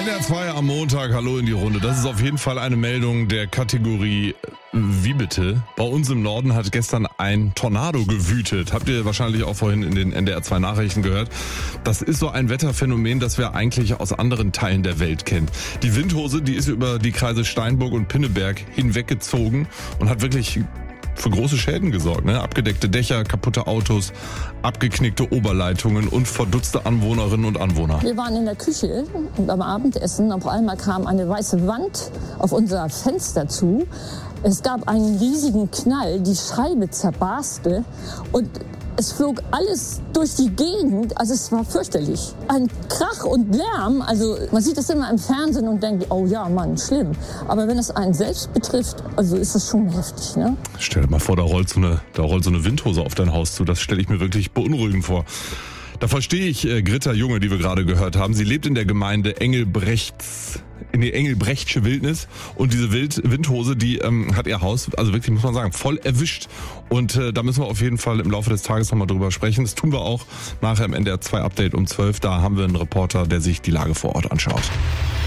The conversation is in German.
NDR 2 am Montag, hallo in die Runde. Das ist auf jeden Fall eine Meldung der Kategorie Wie bitte? Bei uns im Norden hat gestern ein Tornado gewütet. Habt ihr wahrscheinlich auch vorhin in den NDR 2 Nachrichten gehört. Das ist so ein Wetterphänomen, das wir eigentlich aus anderen Teilen der Welt kennen. Die Windhose, die ist über die Kreise Steinburg und Pinneberg hinweggezogen und hat wirklich für große Schäden gesorgt. Ne? Abgedeckte Dächer, kaputte Autos, abgeknickte Oberleitungen und verdutzte Anwohnerinnen und Anwohner. Wir waren in der Küche und beim Abendessen. Auf einmal kam eine weiße Wand auf unser Fenster zu. Es gab einen riesigen Knall, die Scheibe zerbarste und es flog alles durch die Gegend, also es war fürchterlich. Ein Krach und Lärm, also man sieht das immer im Fernsehen und denkt, oh ja, Mann, schlimm. Aber wenn es einen selbst betrifft, also ist das schon heftig, ne? Stell dir mal vor, da rollt so eine Windhose auf dein Haus zu. Das stelle ich mir wirklich beunruhigend vor. Da verstehe ich Gritta Junge, die wir gerade gehört haben. Sie lebt in der Gemeinde in die Engelbrechtsche Wildnis und diese Windhose, die hat ihr Haus, also wirklich muss man sagen, voll erwischt und da müssen wir auf jeden Fall im Laufe des Tages nochmal drüber sprechen. Das tun wir auch nachher im NDR 2 Update um 12. Da haben wir einen Reporter, der sich die Lage vor Ort anschaut.